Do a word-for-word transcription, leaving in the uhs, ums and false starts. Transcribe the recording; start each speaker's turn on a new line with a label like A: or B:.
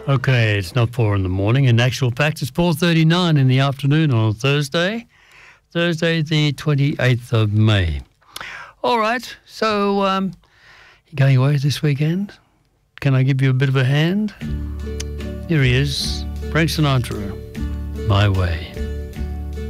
A: Okay, it's not four in the morning. In actual fact, it's four thirty-nine in the afternoon on Thursday, Thursday the twenty-eighth of May. All right, so um, you going away this weekend? Can I give you a bit of a hand? Here he is, Frank Sinatra, My Way.